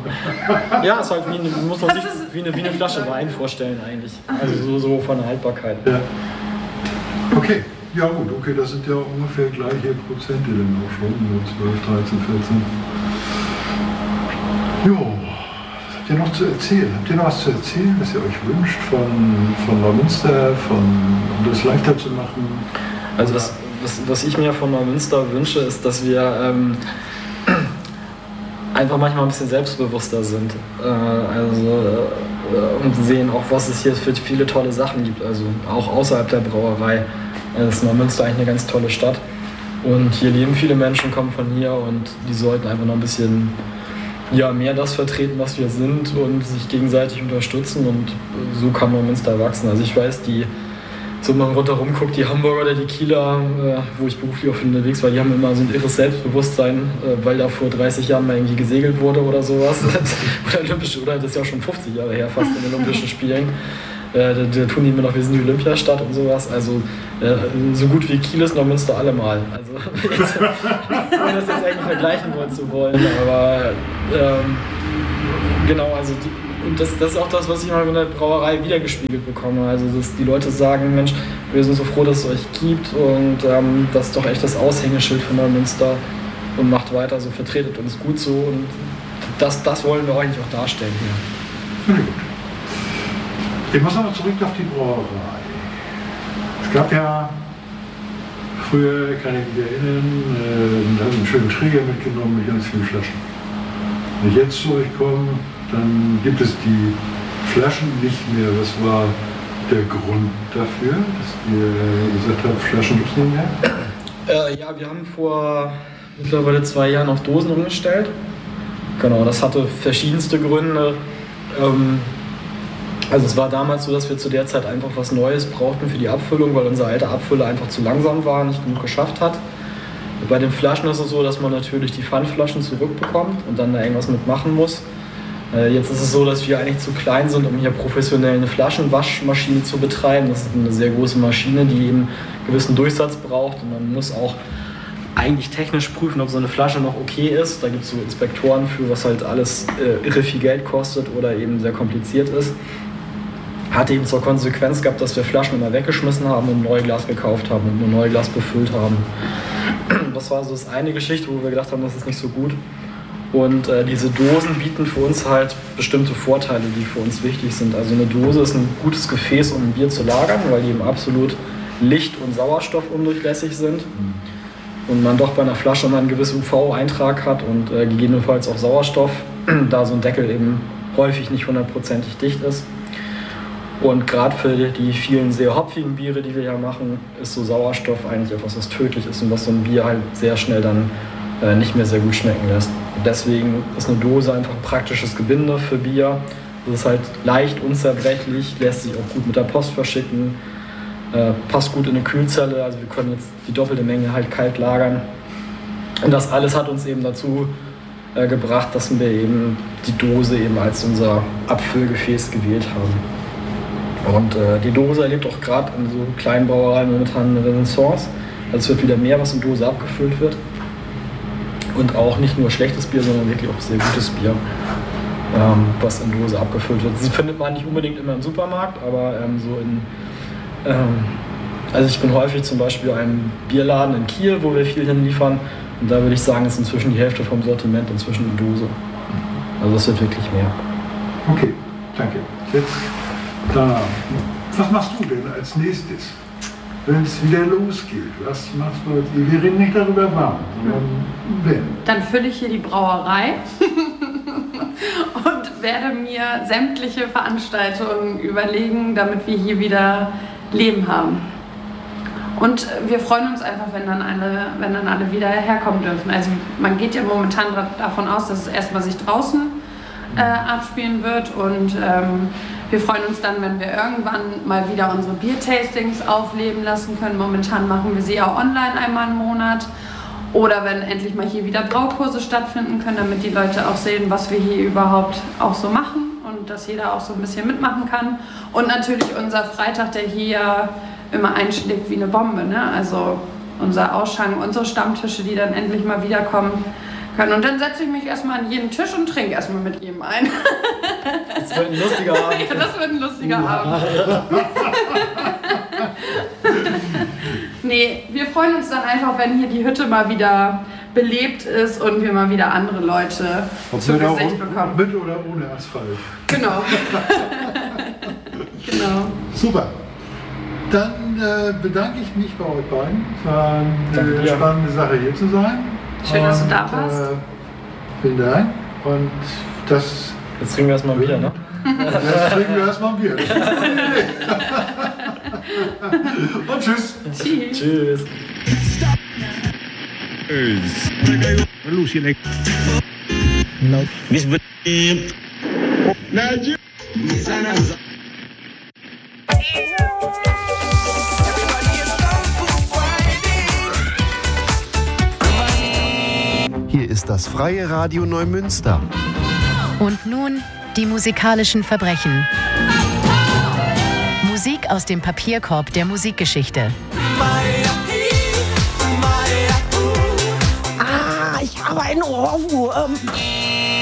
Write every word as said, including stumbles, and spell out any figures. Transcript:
Ja, ist halt wie eine, muss man sich wie eine, wie eine Flasche Wein vorstellen eigentlich. Also so, so von der Haltbarkeit. Ja. Okay, ja gut, okay, das sind ja ungefähr gleiche Prozente dann auch schon, nur zwölf, dreizehn, vierzehn. Jo, was habt ihr noch zu erzählen? Habt ihr noch was zu erzählen, was ihr euch wünscht von, von Neumünster, von, um das leichter zu machen? Also was, was, was ich mir von Neumünster wünsche, ist, dass wir ähm, einfach manchmal ein bisschen selbstbewusster sind. Äh, also, äh, und sehen auch, was es hier für viele tolle Sachen gibt. Also auch außerhalb der Brauerei. Also ist Neumünster eigentlich eine ganz tolle Stadt. Und hier leben viele Menschen, kommen von hier und die sollten einfach noch ein bisschen ja, mehr das vertreten, was wir sind und sich gegenseitig unterstützen. Und so kann Neumünster wachsen. Also ich weiß, die so man rundherum guckt, die Hamburger oder die Kieler, äh, wo ich beruflich auch unterwegs war, die haben immer so ein irres Selbstbewusstsein, äh, weil da vor dreißig Jahren mal irgendwie gesegelt wurde oder sowas. oder Olympische, oder das ist ja auch schon fünfzig Jahre her, fast in den Olympischen Spielen. Äh, da, da tun die immer noch, wir sind die Olympiastadt und sowas. Also äh, so gut wie Kiel ist Neumünster allemal. Also jetzt, ohne das jetzt eigentlich vergleichen wollen zu wollen, aber ähm, genau, also die, und das, das ist auch das, was ich mal in der Brauerei wiedergespiegelt bekomme. Also dass die Leute sagen, Mensch, wir sind so froh, dass es euch gibt und ähm, das ist doch echt das Aushängeschild von Neumünster und macht weiter so, vertretet uns gut so und das, das wollen wir eigentlich auch darstellen hier. Sehr gut. Ich muss aber zurück auf die Brauerei. Es gab ja früher, kann ich mich erinnern, äh, da haben einen schönen Träger mitgenommen mit ganz vielen Flaschen. Wenn ich jetzt zu euch komme, dann gibt es die Flaschen nicht mehr. Was war der Grund dafür, dass ihr gesagt habt, Flaschen gibt es nicht mehr? Äh, ja, wir haben vor mittlerweile zwei Jahren auf Dosen umgestellt. Genau, das hatte verschiedenste Gründe. Ähm, also es war damals so, dass wir zu der Zeit einfach was Neues brauchten für die Abfüllung, weil unser alter Abfüller einfach zu langsam war, nicht genug geschafft hat. Bei den Flaschen ist es so, dass man natürlich die Pfandflaschen zurückbekommt und dann da irgendwas mitmachen muss. Jetzt ist es so, dass wir eigentlich zu klein sind, um hier professionell eine Flaschenwaschmaschine zu betreiben. Das ist eine sehr große Maschine, die eben einen gewissen Durchsatz braucht und man muss auch eigentlich technisch prüfen, ob so eine Flasche noch okay ist. Da gibt es so Inspektoren für, was halt alles äh, irre viel Geld kostet oder eben sehr kompliziert ist. Hat eben zur Konsequenz gehabt, dass wir Flaschen immer weggeschmissen haben und Neuglas gekauft haben und nur Neuglas befüllt haben. Das war so das eine Geschichte, wo wir gedacht haben, das ist nicht so gut. Und äh, diese Dosen bieten für uns halt bestimmte Vorteile, die für uns wichtig sind. Also eine Dose ist ein gutes Gefäß, um ein Bier zu lagern, weil die eben absolut licht- und sauerstoffundurchlässig sind. Und man doch bei einer Flasche mal einen gewissen U V-Eintrag hat und äh, gegebenenfalls auch Sauerstoff, da so ein Deckel eben häufig nicht hundertprozentig dicht ist. Und gerade für die vielen sehr hopfigen Biere, die wir hier machen, ist so Sauerstoff eigentlich etwas, was tödlich ist und was so ein Bier halt sehr schnell dann äh, nicht mehr sehr gut schmecken lässt. Und deswegen ist eine Dose einfach ein praktisches Gebinde für Bier. Das ist halt leicht, unzerbrechlich, lässt sich auch gut mit der Post verschicken, äh, passt gut in eine Kühlzelle, also wir können jetzt die doppelte Menge halt kalt lagern. Und das alles hat uns eben dazu äh, gebracht, dass wir eben die Dose eben als unser Abfüllgefäß gewählt haben. Und äh, die Dose erlebt auch gerade in so kleinen Brauereien momentan eine Renaissance. Also es wird wieder mehr, was in Dose abgefüllt wird. Und auch nicht nur schlechtes Bier, sondern wirklich auch sehr gutes Bier, ähm, was in Dose abgefüllt wird. Sie findet man nicht unbedingt immer im Supermarkt, aber ähm, so in... Ähm, also ich bin häufig zum Beispiel in einem Bierladen in Kiel, wo wir viel hinliefern. Und da würde ich sagen, ist inzwischen die Hälfte vom Sortiment inzwischen in Dose. Also es wird wirklich mehr. Okay, danke. Jetzt... Da. Was machst du denn als nächstes, wenn es wieder losgeht? Was machst du jetzt? Wir reden nicht darüber, wann, sondern wenn. Dann fülle ich hier die Brauerei und werde mir sämtliche Veranstaltungen überlegen, damit wir hier wieder Leben haben. Und wir freuen uns einfach, wenn dann alle, wenn dann alle wieder herkommen dürfen. Also man geht ja momentan davon aus, dass es erstmal sich draußen äh, abspielen wird und ähm, wir freuen uns dann, wenn wir irgendwann mal wieder unsere Biertastings aufleben lassen können. Momentan machen wir sie auch online einmal im Monat. Oder wenn endlich mal hier wieder Braukurse stattfinden können, damit die Leute auch sehen, was wir hier überhaupt auch so machen und dass jeder auch so ein bisschen mitmachen kann. Und natürlich unser Freitag, der hier immer einschlägt wie eine Bombe, ne? Also unser Ausschank, unsere Stammtische, die dann endlich mal wiederkommen. können. Und dann setze ich mich erstmal an jeden Tisch und trinke erstmal mit jedem ein. Das wird ein lustiger Abend. Ja, das wird ein lustiger Ja. Abend. Nee, wir freuen uns dann einfach, wenn hier die Hütte mal wieder belebt ist und wir mal wieder andere Leute Ob zu wir da Gesicht un- bekommen. Mit oder ohne Asphalt. Genau. Genau. Super. Dann äh, bedanke ich mich bei euch beiden. Es war Danke eine dir. spannende Sache hier zu sein. Schön, dass du Und, da warst. Äh, vielen Dank. Und das, Jetzt trinken wir erstmal wieder, ne? das trinken wir erstmal ein Bier. Das ist eine gute Idee. Und tschüss. Tschüss. Tschüss. Hier ist das Freie Radio Neumünster. Und nun die musikalischen Verbrechen. Musik aus dem Papierkorb der Musikgeschichte. Ah, ich habe einen Ohrwurm.